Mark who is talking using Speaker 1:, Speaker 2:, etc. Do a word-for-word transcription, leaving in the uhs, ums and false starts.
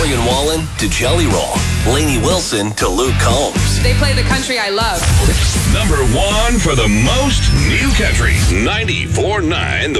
Speaker 1: Morgan Wallen to Jelly Roll. Lainey Wilson to Luke Combs.
Speaker 2: They play the country I love.
Speaker 3: Number one for the most new country. ninety-four point nine The